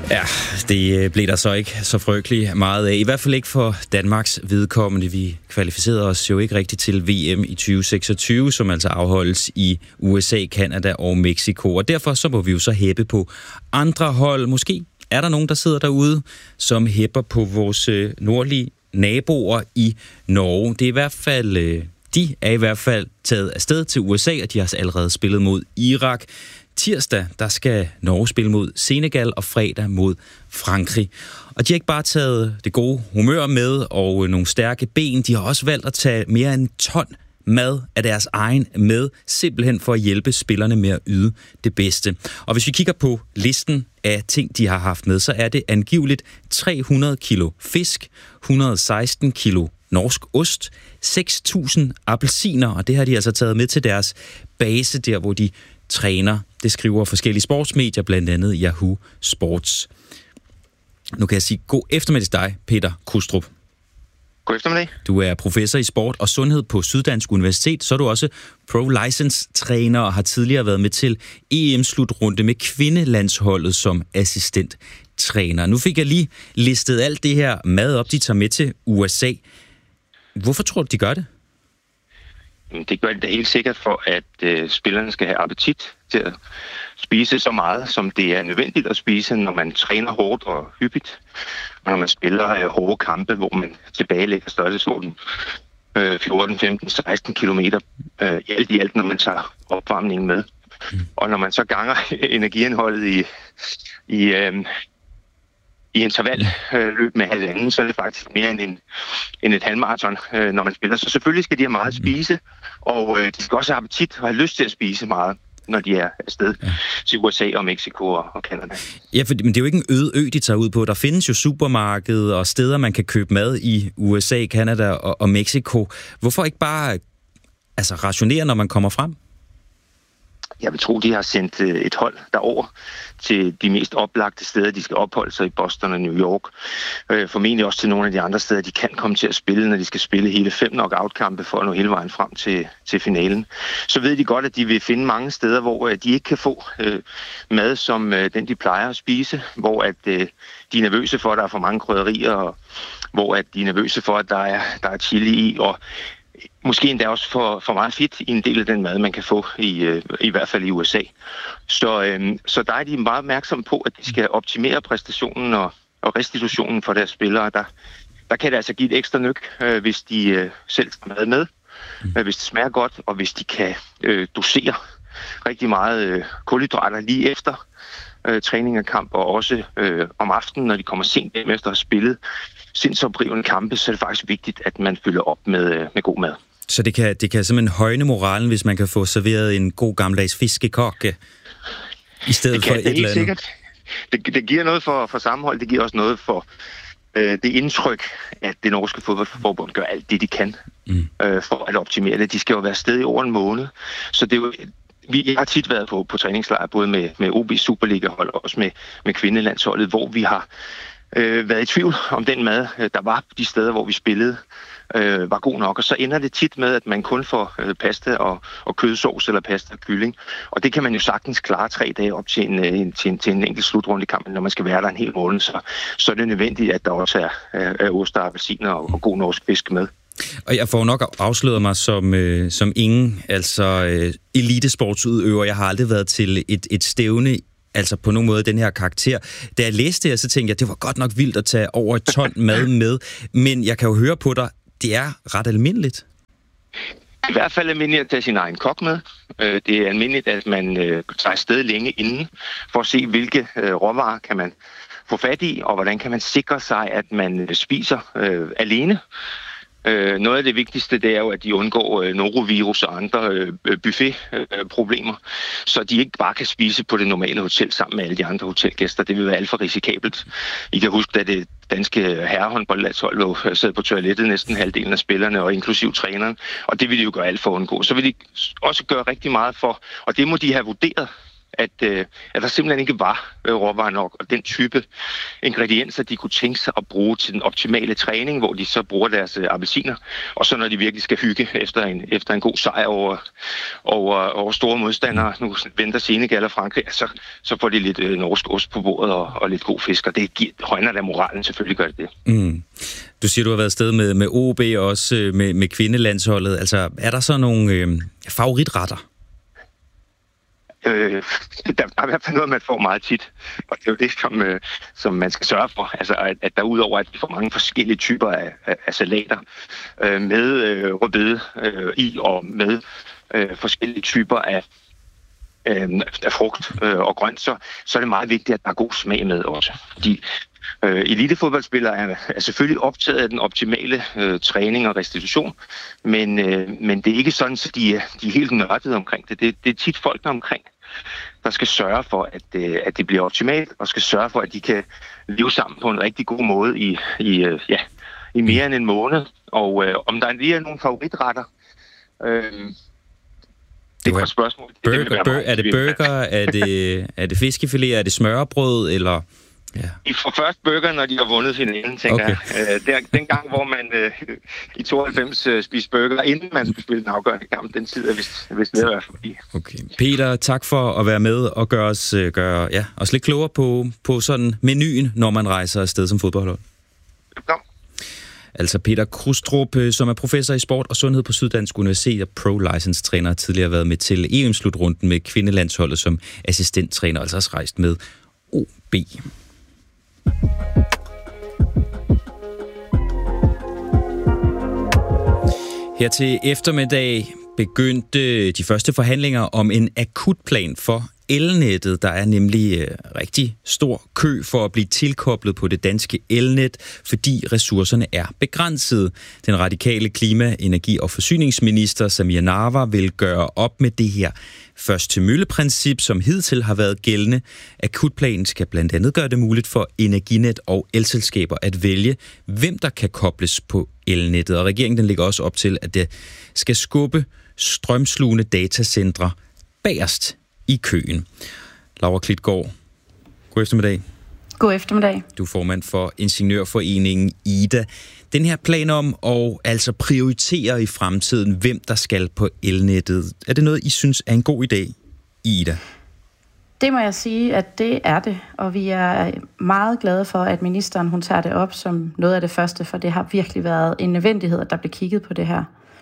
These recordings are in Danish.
Ja, det blev der så ikke så frygtelig meget af. I hvert fald ikke for Danmarks vedkommende. Vi kvalificerede os jo ikke rigtigt til VM i 2026, som altså afholdes i USA, Canada og Mexico. Og derfor så må vi jo så hæppe på andre hold. Måske er der nogen, der sidder derude, som hæpper på vores nordlige naboer i Norge. Det er i hvert fald, de er i hvert fald taget afsted til USA, og de har allerede spillet mod Irak. Tirsdag, der skal Norge spille mod Senegal, og fredag mod Frankrig. Og de har ikke bare taget det gode humør med og nogle stærke ben, de har også valgt at tage mere end 1 ton mad af deres egen med, simpelthen for at hjælpe spillerne med at yde det bedste. Og hvis vi kigger på listen af ting, de har haft med, så er det angiveligt 300 kilo fisk, 116 kilo norsk ost, 6.000 appelsiner, og det har de altså taget med til deres base, der hvor de træner. Det skriver forskellige sportsmedier, blandt andet Yahoo Sports. Nu kan jeg sige god eftermiddag til dig, Peter Krustrup. God eftermiddag. Du er professor i sport og sundhed på Syddansk Universitet. Så er du også pro-license-træner og har tidligere været med til EM-slutrunde med kvindelandsholdet som assistenttræner. Nu fik jeg lige listet alt det her mad op, de tager med til USA. Hvorfor tror du, de gør det? Det gør det da helt sikkert for, at spillerne skal have appetit til at spise så meget, som det er nødvendigt at spise, når man træner hårdt og hyppigt. Og når man spiller hårde kampe, hvor man tilbagelægger størrelsesorden 14, 15, 16 kilometer alt i alt, når man tager opvarmningen med. Og når man så ganger energiindholdet i intervalløb med halvanden, så er det faktisk mere end et halvmaraton, når man spiller. Så selvfølgelig skal de have meget at spise, og de skal også have appetit og have lyst til at spise meget, når de er afsted til USA og Mexico og Canada. Ja, men det er jo ikke en øde ø, de tager ud på. Der findes jo supermarkeder og steder, man kan købe mad i USA, Canada og Mexico. Hvorfor ikke bare rationere, når man kommer frem? Jeg vil tro, de har sendt et hold derover til de mest oplagte steder, de skal opholde sig i Boston og New York. Formentlig også til nogle af de andre steder, de kan komme til at spille, når de skal spille hele 5 knockout-kampe for at nå hele vejen frem til finalen. Så ved de godt, at de vil finde mange steder, hvor de ikke kan få mad som den, de plejer at spise, hvor at de er nervøse for, at der er for mange krydderier, og hvor at de er nervøse for, at der er chili i, og måske endda også for meget fedt i en del af den mad, man kan få i hvert fald i USA. Så der er de meget opmærksomme på, at de skal optimere præstationen og restitutionen for deres spillere. Der kan det altså give et ekstra nyk, hvis de selv tager mad med, hvis det smager godt, og hvis de kan dosere rigtig meget kulhydrater lige efter træning og kamp, og også om aftenen, når de kommer sent hjem efter at have spillet sindsoprivende kampe, så er det faktisk vigtigt, at man fylder op med god mad. Så det kan simpelthen højne moralen, hvis man kan få serveret en god gammeldags fiskekokke i stedet for et eller andet? Det giver noget for sammenhold, det giver også noget for det indtryk, at det norske fodboldforbund gør alt det, de kan for at optimere det. De skal jo være afsted i over en måned, så det er jo... Jeg har tit været på træningslejr, både med OB Superliga-hold og også med kvindelandsholdet, hvor vi har været i tvivl om den mad, der var de steder, hvor vi spillede, var god nok. Og så ender det tit med, at man kun får pasta og kødsovs eller pasta og kylling. Og det kan man jo sagtens klare 3 dage op til en enkelt slutrunde i kampen, når man skal være der en hel måned. Så er det nødvendigt, at der også er ost og appelsiner og god norsk fisk med. Og jeg får nok afsløret mig som ingen elitesportsudøver. Jeg har aldrig været til et stævne, altså på nogen måde den her karakter. Da jeg læste det, så tænkte jeg, det var godt nok vildt at tage over 1 ton mad med. Men jeg kan jo høre på dig, det er ret almindeligt. I hvert fald almindeligt at tage sin egen kok med. Det er almindeligt, at man tager afsted længe inden, for at se, hvilke råvarer kan man få fat i, og hvordan kan man sikre sig, at man spiser alene. Noget af det vigtigste, det er jo, at de undgår norovirus og andre buffetproblemer, så de ikke bare kan spise på det normale hotel sammen med alle de andre hotelgæster. Det vil være alt for risikabelt. I kan huske, at det danske herrehåndboldlandshold sad på toilettet næsten halvdelen af spillerne, og inklusiv træneren, og det vil de jo gøre alt for at undgå. Så vil de også gøre rigtig meget for, og det må de have vurderet, at der simpelthen ikke var råvarer nok, og den type ingredienser, de kunne tænke sig at bruge til den optimale træning, hvor de så bruger deres appelsiner, og så når de virkelig skal hygge efter en god sejr over store modstandere, nu venter Senegal og Frankrig, så får de lidt norsk ost på bordet og lidt god fisk, og det højner da moralen, selvfølgelig gør det. Mm. Du siger, du har været afsted med OB og også med kvindelandsholdet. Altså, er der så nogle favoritretter? Der er i hvert fald noget, man får meget tit, og det er jo det, som man skal sørge for. Altså, at der udover, at vi får mange forskellige typer af salater med rødbede i og med forskellige typer af frugt og grønt, så er det meget vigtigt, at der er god smag med også. Fordi elitefodboldspillere er selvfølgelig optaget af den optimale træning og restitution, men det er ikke sådan, at de er helt nørdede omkring det. Det er tit folkene omkring, der skal sørge for, at det bliver optimalt, og skal sørge for, at de kan leve sammen på en rigtig god måde i mere end en måned. Og om der lige er nogle favoritretter, det er et spørgsmål. Er det burger? Er det fiskefilet? Er det smørrebrød? Eller... Ja. De får først burger, når de har vundet finalen, tænker jeg. Den gang, hvor man i 92 spiste burger, inden man skulle spille den afgørende kamp, den tid er vist ved at være forbi. Okay. Peter, tak for at være med og gøre os lidt klogere på sådan menuen, når man rejser afsted som fodboldhold. Velkommen. Altså Peter Krustrup, som er professor i sport og sundhed på Syddansk Universitet og pro-license-træner, har tidligere været med til EM-slutrunden med kvindelandsholdet som assistenttræner, altså også rejst med OB. Her til eftermiddag begyndte de første forhandlinger om en akutplan for elnettet. Der er nemlig rigtig stor kø for at blive tilkoblet på det danske elnet, fordi ressourcerne er begrænsede. Den radikale klima-, energi- og forsyningsminister Samir Nawa vil gøre op med det her først til mølle-princip, som hidtil har været gældende. Akutplanen skal blandt andet gøre det muligt for Energinet og elselskaber at vælge, hvem der kan kobles på elnettet. Og regeringen den lægger også op til, at det skal skubbe strømslugende datacentre bagerst i køen. Laura Klitgaard, god eftermiddag. God eftermiddag. Du er formand for Ingeniørforeningen IDA. Den her plan om at altså prioritere i fremtiden, hvem der skal på elnettet, er det noget, I synes er en god idé i IDA? Det må jeg sige, at det er det, og vi er meget glade for, at ministeren hun tager det op som noget af det første, for det har virkelig været en nødvendighed, at der bliver kigget på det her.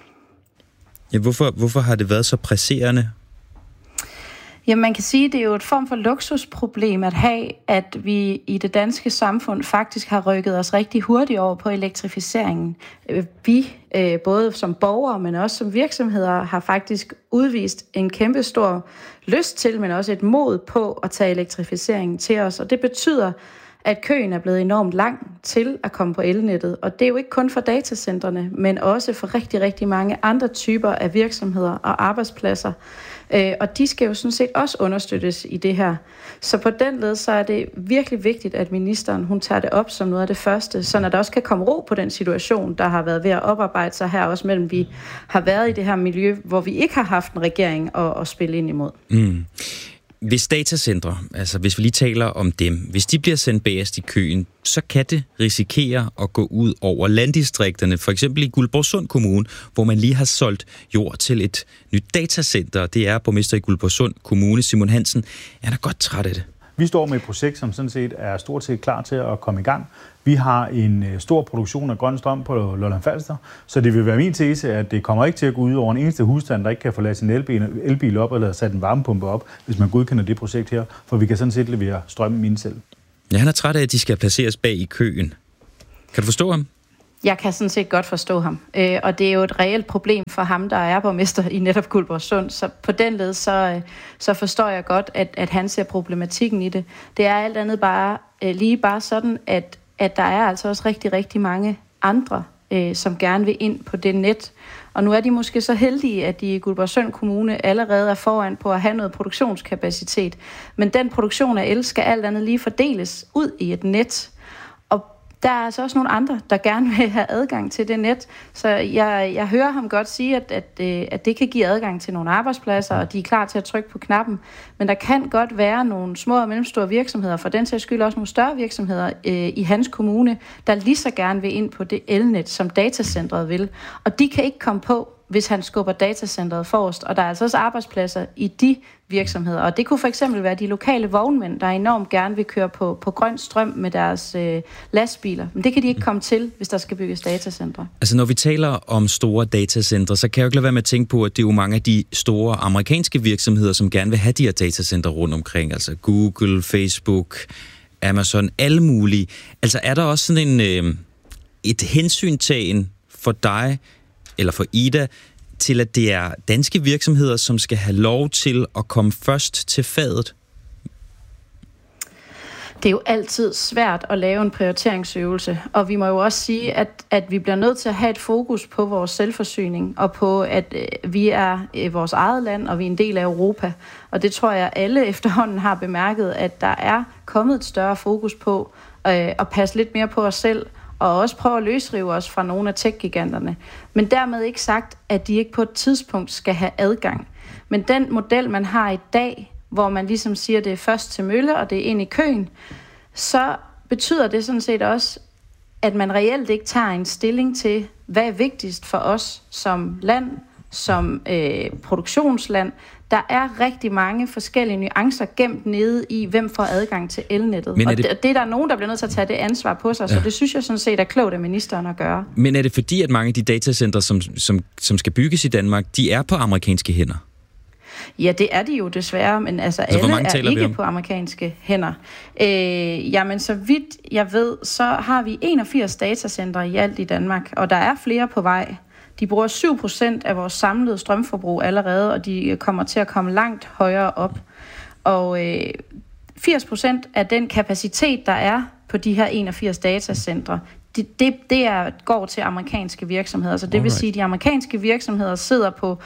Ja, hvorfor har det været så presserende? Jamen man kan sige, at det er jo et form for luksusproblem at have, at vi i det danske samfund faktisk har rykket os rigtig hurtigt over på elektrificeringen. Vi, både som borgere, men også som virksomheder, har faktisk udvist en kæmpe stor lyst til, men også et mod på at tage elektrificeringen til os. Og det betyder, at køen er blevet enormt lang til at komme på elnettet. Og det er jo ikke kun for datacentrene, men også for rigtig, rigtig mange andre typer af virksomheder og arbejdspladser. Og de skal jo sådan set også understøttes i det her. Så på den led, så er det virkelig vigtigt, at ministeren hun tager det op som noget af det første, så der også kan komme ro på den situation, der har været ved at oparbejde sig her, også mellem vi har været i det her miljø, hvor vi ikke har haft en regering at spille ind imod. Mm. Hvis datacentre, altså hvis vi lige taler om dem, hvis de bliver sendt bagerst i køen, så kan det risikere at gå ud over landdistrikterne, for eksempel i Guldborgsund Kommune, hvor man lige har solgt jord til et nyt datacenter. Det er borgmester i Guldborgsund Kommune, Simon Hansen. Er der godt træt af det? Vi står med et projekt, som sådan set er stort set klar til at komme i gang. Vi har en stor produktion af grøn strøm på Lolland Falster, så det vil være min tese, at det kommer ikke til at gå ud over en eneste husstand, der ikke kan få ladet sin elbil op eller sat en varmepumpe op, hvis man godkender det projekt her, for vi kan sådan set levere strømmen ind selv. Ja, han er træt af, at de skal placeres bag i køen. Kan du forstå ham? Jeg kan sådan set godt forstå ham, og det er jo et reelt problem for ham, der er borgmester i netop Guldborgsund. Så på den led, så forstår jeg godt, at han ser problematikken i det. Det er alt andet bare sådan, at der er altså også rigtig, rigtig mange andre, som gerne vil ind på det net. Og nu er de måske så heldige, at de i Guldborgsund Kommune allerede er foran på at have noget produktionskapacitet. Men den produktion af el skal alt andet lige fordeles ud i et net. der er altså også nogle andre, der gerne vil have adgang til det net. Så jeg hører ham godt sige, at det kan give adgang til nogle arbejdspladser, og de er klar til at trykke på knappen. Men der kan godt være nogle små og mellemstore virksomheder, for den sags skyld også nogle større virksomheder i hans kommune, der lige så gerne vil ind på det elnet, som datacentret vil. Og de kan ikke komme på, hvis han skubber datacentret forrest. Og der er altså også arbejdspladser i de virksomheder. Og det kunne for eksempel være de lokale vognmænd, der enormt gerne vil køre på grøn strøm med deres lastbiler. Men det kan de ikke komme til, hvis der skal bygges datacentre. Altså når vi taler om store datacentre, så kan jeg jo ikke lade være med at tænke på, at det er jo mange af de store amerikanske virksomheder, som gerne vil have de her datacentre rundt omkring. Altså Google, Facebook, Amazon, alle mulige. Altså er der også sådan et hensyntagen for dig, eller for Ida, til at det er danske virksomheder, som skal have lov til at komme først til fadet? Det er jo altid svært at lave en prioriteringsøvelse, og vi må jo også sige, at vi bliver nødt til at have et fokus på vores selvforsyning, og på, at vi er vores eget land, og vi er en del af Europa. Og det tror jeg, alle efterhånden har bemærket, at der er kommet et større fokus på at passe lidt mere på os selv, og også prøve at løsrive os fra nogle af tech-giganterne. Men dermed ikke sagt, at de ikke på et tidspunkt skal have adgang. Men den model, man har i dag, hvor man ligesom siger, at det er først til mølle, og det er ind i køen, så betyder det sådan set også, at man reelt ikke tager en stilling til, hvad er vigtigst for os som land, som produktionsland. Der er rigtig mange forskellige nuancer gemt nede i, hvem får adgang til elnettet. Og det er der nogen, der bliver nødt til at tage det ansvar på sig, så det synes jeg sådan set er klogt af ministeren at gøre. Men er det fordi, at mange af de datacentre, som skal bygges i Danmark, de er på amerikanske hænder? Ja, det er de jo desværre, men altså alle er ikke på amerikanske hænder. Jamen, så vidt jeg ved, så har vi 81 datacentre i alt i Danmark, og der er flere på vej. De bruger 7% af vores samlede strømforbrug allerede, og de kommer til at komme langt højere op. Og 80% af den kapacitet, der er på de her 81 datacentre, det går til amerikanske virksomheder. Så det vil sige, at de amerikanske virksomheder sidder på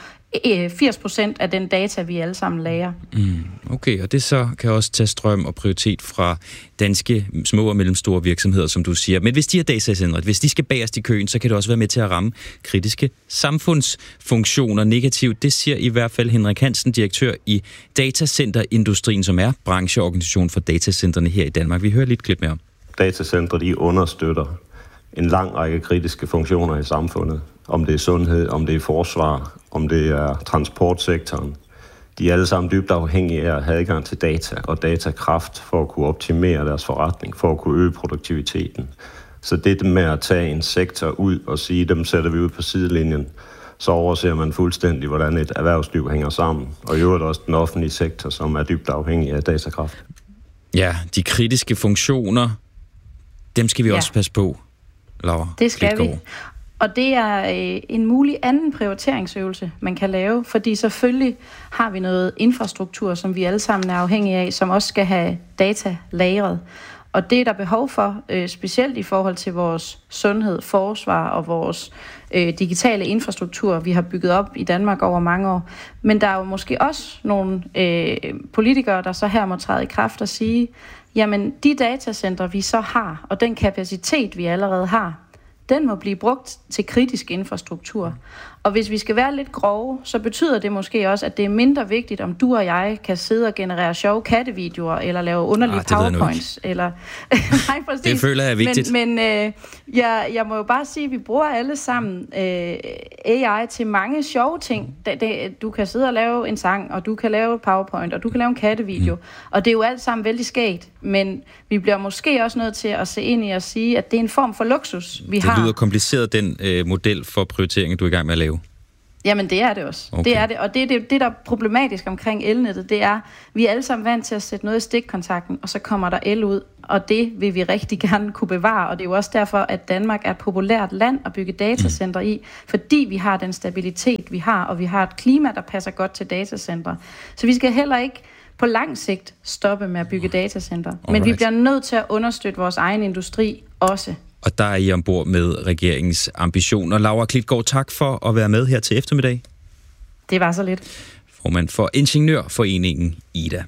80% af den data, vi alle sammen lagrer. Okay, og det så kan også tage strøm og prioritet fra danske små og mellemstore virksomheder, som du siger. Men hvis de her datacentre, hvis de skal bagerst i køen, så kan det også være med til at ramme kritiske samfundsfunktioner negativt. Det siger i hvert fald Henrik Hansen, direktør i Datacenterindustrien, som er brancheorganisation for datacentrene her i Danmark. Vi hører lidt klip mere om. Datacentre, de understøtter en lang række kritiske funktioner i samfundet. Om det er sundhed, om det er forsvar, om det er transportsektoren. De er alle sammen dybt afhængige af at have adgang til data og datakraft for at kunne optimere deres forretning, for at kunne øge produktiviteten. Så det med at tage en sektor ud og sige, dem sætter vi ud på sidelinjen, så overser man fuldstændig, hvordan et erhvervsliv hænger sammen. Og i øvrigt også den offentlige sektor, som er dybt afhængig af datakraft. Ja, de kritiske funktioner, dem skal vi også passe på, Laura. Det skal vi. Og det er en mulig anden prioriteringsøvelse, man kan lave, fordi selvfølgelig har vi noget infrastruktur, som vi alle sammen er afhængige af, som også skal have data lagret. Og det er der behov for, specielt i forhold til vores sundhed, forsvar og vores digitale infrastruktur, vi har bygget op i Danmark over mange år. Men der er jo måske også nogle politikere, der så her må træde i kraft og sige, jamen de datacentre, vi så har, og den kapacitet, vi allerede har, den må blive brugt til kritisk infrastruktur. Og hvis vi skal være lidt grove, så betyder det måske også, at det er mindre vigtigt, om du og jeg kan sidde og generere sjove kattevideoer, eller lave underlige PowerPoints. Eller nej, præcis. Det føler jeg er vigtigt. Men jeg må jo bare sige, at vi bruger alle sammen AI til mange sjove ting. Du kan sidde og lave en sang, og du kan lave PowerPoint, og du kan lave en kattevideo. Og det er jo alt sammen vældig skægt. Men vi bliver måske også nødt til at se ind i at sige, at det er en form for luksus, vi har. Det lyder kompliceret, den model for prioritering, du er i gang med at lave. Jamen, det er det også. Okay. Det er det. Og det, der er problematisk omkring elnettet, det er, vi er alle sammen vant til at sætte noget i stikkontakten, og så kommer der el ud, og det vil vi rigtig gerne kunne bevare. Og det er jo også derfor, at Danmark er et populært land at bygge datacenter i, fordi vi har den stabilitet, vi har, og vi har et klima, der passer godt til datacenter. Så vi skal heller ikke på lang sigt stoppe med at bygge datacenter. Men vi bliver nødt til at understøtte vores egen industri også. Og der er I ombord med regeringens ambitioner. Laura Klitgaard, tak for at være med her til eftermiddag. Det var så lidt. Formand for Ingeniørforeningen Ida.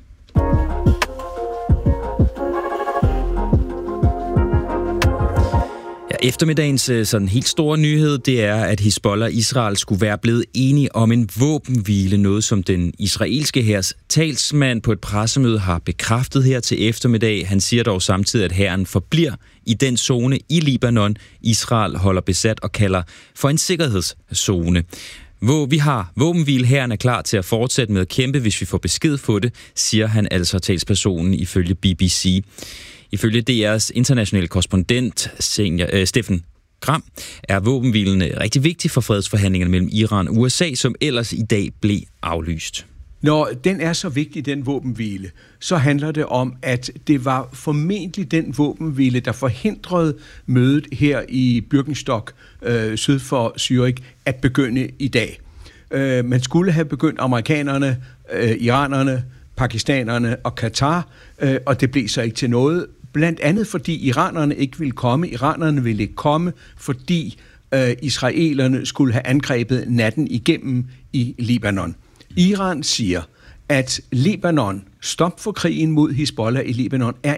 Eftermiddagens sådan helt store nyhed, det er, at Hizbollah og Israel skulle være blevet enige om en våbenhvile, noget som den israelske hærs talsmand på et pressemøde har bekræftet her til eftermiddag. Han siger dog samtidig, at hæren forbliver i den zone i Libanon, Israel holder besat og kalder for en sikkerhedszone. Hvor vi har våbenhvile, hæren er klar til at fortsætte med at kæmpe, hvis vi får besked på det, siger han altså talspersonen ifølge BBC. Ifølge DR's internationale korrespondent Steffen Gram er våbenhvilen rigtig vigtig for fredsforhandlingerne mellem Iran og USA, som ellers i dag blev aflyst. Når den er så vigtig, den våbenhvile, så handler det om, at det var formentlig den våbenhvile, der forhindrede mødet her i Birkenstock syd for Zürich at begynde i dag. Man skulle have begyndt amerikanerne, iranerne, pakistanerne og Katar, og det blev så ikke til noget. Blandt andet fordi iranerne ikke ville komme. Iranerne ville ikke komme, fordi israelerne skulle have angrebet natten igennem i Libanon. Iran siger, at Libanon, stop for krigen mod Hizbollah i Libanon, er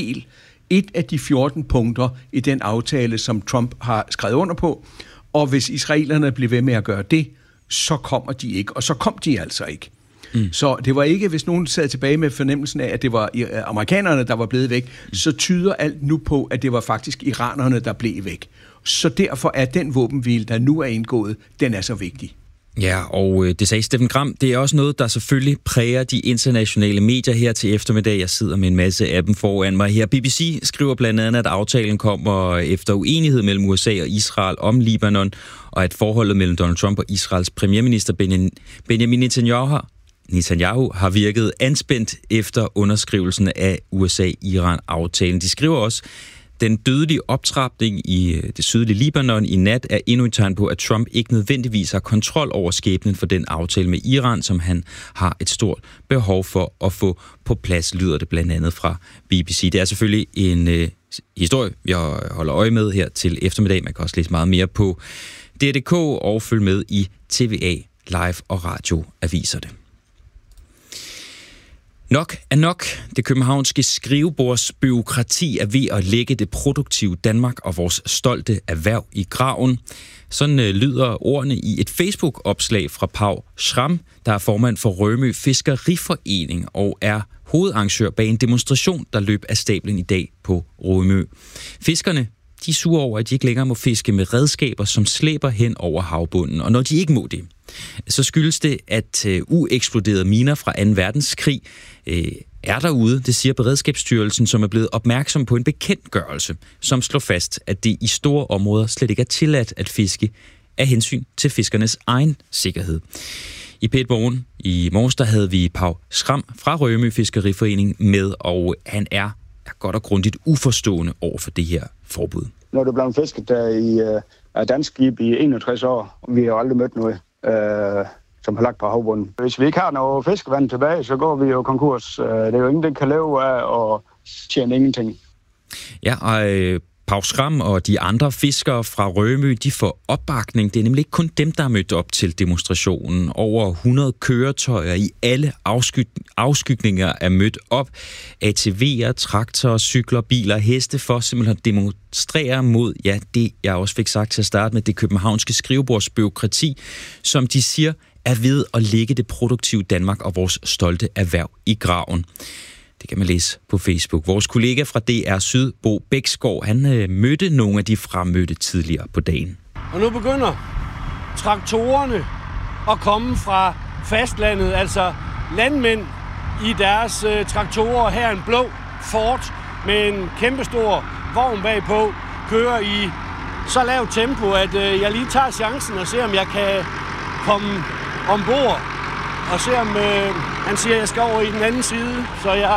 et af de 14 punkter i den aftale, som Trump har skrevet under på. Og hvis israelerne bliver ved med at gøre det, så kommer de ikke. Og så kom de altså ikke. Så det var ikke, hvis nogen sad tilbage med fornemmelsen af, at det var amerikanerne, der var blevet væk, så tyder alt nu på, at det var faktisk iranerne, der blev væk. Så derfor er den våbenhvile, der nu er indgået, den er så vigtig. Ja, og det sagde Steffen Gram. Det er også noget, der selvfølgelig præger de internationale medier her til eftermiddag. Jeg sidder med en masse af dem foran mig her. BBC skriver blandt andet, at aftalen kommer efter uenighed mellem USA og Israel om Libanon, og at forholdet mellem Donald Trump og Israels premierminister Benjamin Netanyahu har virket anspændt efter underskrivelsen af USA-Iran-aftalen. De skriver også, den dødelige optrapning i det sydlige Libanon i nat er endnu et tegn på, at Trump ikke nødvendigvis har kontrol over skæbnen for den aftale med Iran, som han har et stort behov for at få på plads, lyder det blandt andet fra BBC. Det er selvfølgelig en historie, vi holder øje med her til eftermiddag. Man kan også læse meget mere på DR.dk og følge med i TVA, live og radioaviserne. Nok er nok. Det københavnske skrivebordsbureaukrati er ved at lægge det produktive Danmark og vores stolte erhverv i graven. Sådan lyder ordene i et Facebook-opslag fra Pau Schramm, der er formand for Rømø Fiskeriforening og er hovedarrangør bag en demonstration, der løb af stablen i dag på Rømø. Fiskerne, de er sure over, at de ikke længere må fiske med redskaber, som slæber hen over havbunden. Og når de ikke må det, så skyldes det, at ueksploderede miner fra 2. verdenskrig er derude. Det siger Beredskabsstyrelsen, som er blevet opmærksom på en bekendtgørelse, som slår fast, at det i store områder slet ikke er tilladt at fiske af hensyn til fiskernes egen sikkerhed. I P1 Morgen i morges, der havde vi Pau Schramm fra Rømø Fiskeriforening med, og han er godt og grundigt uforstående over for det her forbud. Når det blev fisket der i dansk skib i 61 år, vi har aldrig mødt noget, som har lagt på havbunden. Hvis vi ikke har noget fiskevand tilbage, så går vi jo konkurs. Det er jo ingen, der kan leve af og tjene ingenting. Ja, og Pau Schramm og de andre fiskere fra Rømø, de får opbakning. Det er nemlig ikke kun dem, der er mødt op til demonstrationen. Over 100 køretøjer i alle afskygninger er mødt op. ATV'er, traktorer, cykler, biler, heste for simpelthen at demonstrere mod, ja, det jeg også fik sagt til at starte med, det københavnske skrivebordsbureaukrati, som de siger er ved at lægge det produktive Danmark og vores stolte erhverv i graven. Det kan man læse på Facebook. Vores kollega fra DR Syd, Bo Bæksgaard, han mødte nogle af de fremmødte tidligere på dagen. Og nu begynder traktorerne at komme fra fastlandet, altså landmænd i deres traktorer. Her en blå Ford med en kæmpestor vogn bagpå, kører i så lavt tempo, at jeg lige tager chancen og ser, om jeg kan komme ombord. Og se om han siger, at jeg skal over i den anden side. Så jeg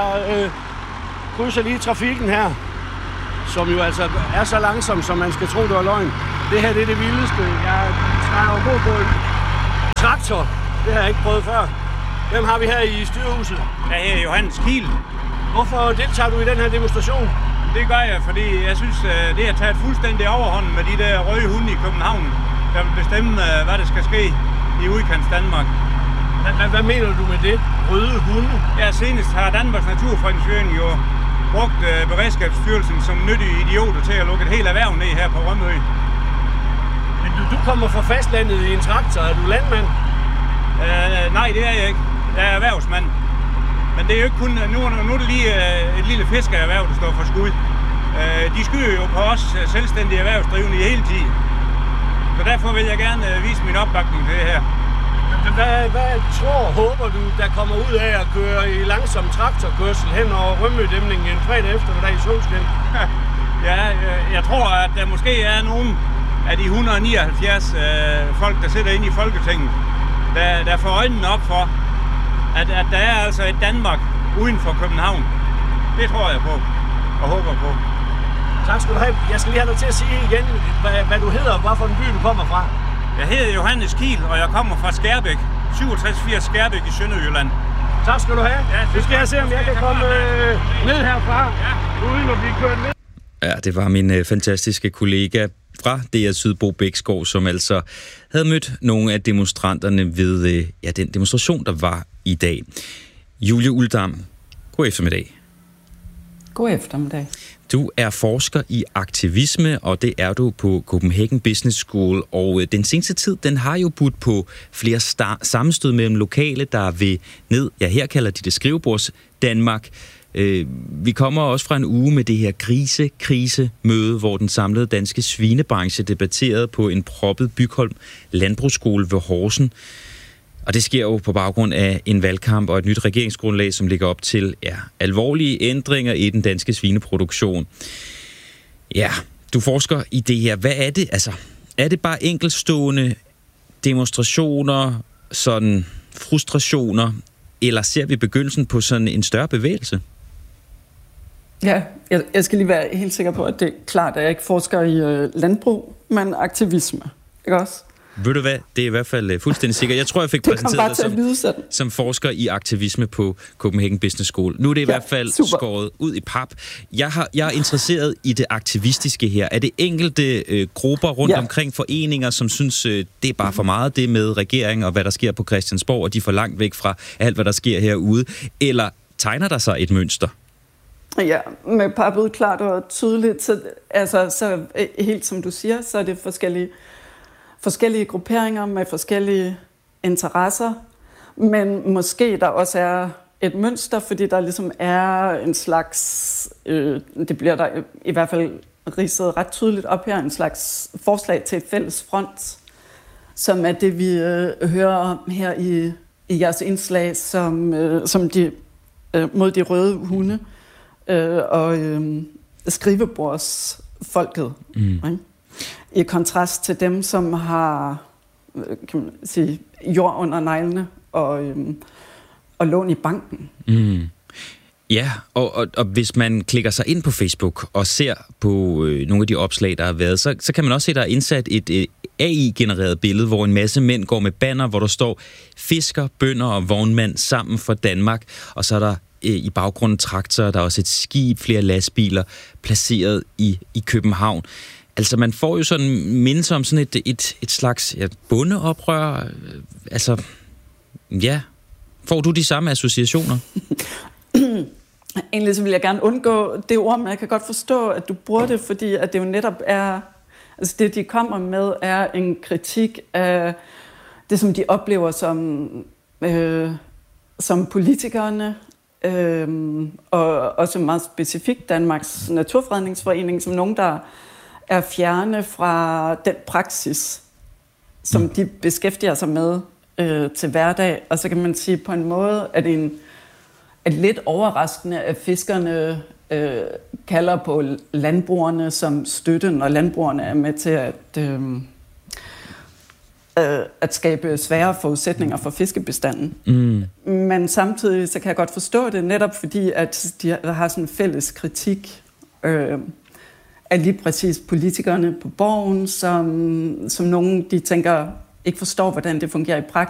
krydser lige trafikken her, som jo altså er så langsom, som man skal tro, det var løgn. Det her det er det vildeste. Jeg træder ombord på en traktor. Det har jeg ikke prøvet før. Hvem har vi her i styrehuset? Ja, her er Johannes Kiel. Hvorfor deltager du i den her demonstration? Det gør jeg, fordi jeg synes, det har taget fuldstændig overhånd med de der røde hunde i København, der vil bestemme, hvad der skal ske i udkants Danmark. Hvad mener du med det? Røde hunde? Ja, senest har Danmarks Naturfredningsforening jo brugt Beredskabsstyrelsen som nyttige idioter til at lukke et helt erhverv ned her på Rømø. Men du kommer fra fastlandet i en traktor. Er du landmand? Nej, det er jeg ikke. Jeg er erhvervsmand. Men det er jo ikke kun... Nu er det lige et lille fiskererhverv, der står for skud. De skyder jo på os selvstændige erhvervsdrivende i hele tiden. Så derfor vil jeg gerne vise min opbakning til det her. Hvad håber du, der kommer ud af at køre i langsom traktorkørsel hen over Rømø-dæmningen en fredag eftermiddag i solskin? Ja, jeg tror, at der måske er nogen af de 179 folk, der sidder inde i Folketinget, der får øjnene op for, at der er altså et Danmark uden for København. Det tror jeg på og håber på. Tak skal du have. Jeg skal lige have dig til at sige igen, hvad du hedder og hvad for en by du kommer fra. Jeg hedder Johannes Kiel, og jeg kommer fra Skærbæk. 6780 Skærbæk i Sønderjylland. Tak skal du have. Ja, det skal jeg se, om jeg kan komme ned herfra, uden at blive kørt ned. Ja, det var min fantastiske kollega fra DR Sydbo Bækskov, som altså havde mødt nogle af demonstranterne ved den demonstration, der var i dag. Julie Uldam, god eftermiddag. God eftermiddag. Du er forsker i aktivisme, og det er du på Copenhagen Business School. Og den seneste tid, den har jo budt på flere sammenstød mellem lokale, der vil ned, ja her kalder de det skrivebords Danmark. Vi kommer også fra en uge med det her krisemøde, hvor den samlede danske svinebranche debatterede på en proppet Bygholm Landbrugsskole ved Horsen. Og det sker jo på baggrund af en valgkamp og et nyt regeringsgrundlag, som ligger op til alvorlige ændringer i den danske svineproduktion. Ja, du forsker i det her. Hvad er det? Altså, er det bare enkeltstående demonstrationer, sådan frustrationer, eller ser vi begyndelsen på sådan en større bevægelse? Ja, jeg skal lige være helt sikker på, at det er klart, at jeg ikke forsker i landbrug, men aktivisme. Ikke også? Ved du hvad? Det er i hvert fald fuldstændig sikkert. Jeg tror, jeg fik præsenteret dig som forsker i aktivisme på Copenhagen Business School. Nu er det i hvert fald skåret ud i pap. Jeg er interesseret i det aktivistiske her. Er det enkelte grupper rundt omkring foreninger, som synes, det er bare for meget det med regeringen og hvad der sker på Christiansborg, og de er for langt væk fra alt, hvad der sker herude? Eller tegner der sig et mønster? Ja, med pappet klart og tydeligt. Så helt som du siger, så er det forskellige grupperinger med forskellige interesser, men måske der også er et mønster, fordi der ligesom er en slags, det bliver der i hvert fald ridset ret tydeligt op her, en slags forslag til et fælles front, som er det, vi hører om her i jeres indslag, som de mod de røde hunde og skrivebordsfolket. Ikke? I kontrast til dem, som har, kan man sige, jord under neglene og lån i banken. Mm. Ja, og hvis man klikker sig ind på Facebook og ser på nogle af de opslag, der har været, så kan man også se, at der er indsat et AI-genereret billede, hvor en masse mænd går med banner, hvor der står fisker, bønder og vognmand sammen for Danmark, og så er der i baggrunden traktorer, der er også et skib, flere lastbiler placeret i København. Altså, man får jo sådan mindelse om sådan et slags bondeoprør. Altså, ja. Får du de samme associationer? Egentlig så vil jeg gerne undgå det ord, men jeg kan godt forstå, at du bruger det, fordi at det jo netop er... Altså, det, de kommer med, er en kritik af det, som de oplever som politikerne, og også meget specifikt Danmarks Naturfredningsforening, som nogen, der er fjerne fra den praksis, som de beskæftiger sig med til hverdag. Og så kan man sige på en måde, at det er lidt overraskende, at fiskerne kalder på landbrugerne som støtte, når landbrugerne er med til at skabe svære forudsætninger for fiskebestanden. Mm. Men samtidig så kan jeg godt forstå det, netop fordi at de har sådan en fælles kritik af lige præcis politikerne på Borgen, som nogen, de tænker, ikke forstår, hvordan det fungerer i praksis.